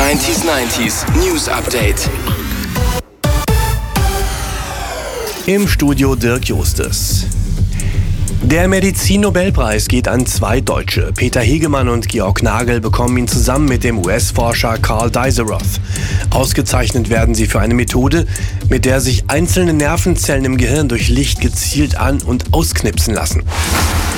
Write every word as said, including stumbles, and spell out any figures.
neunzig neunzig News Update. Im Studio Dirk Justus. Der Medizin-Nobelpreis geht an zwei Deutsche. Peter Hegemann und Georg Nagel bekommen ihn zusammen mit dem U S-Forscher Carl Dizeroth. Ausgezeichnet werden sie für eine Methode, mit der sich einzelne Nervenzellen im Gehirn durch Licht gezielt an- und ausknipsen lassen.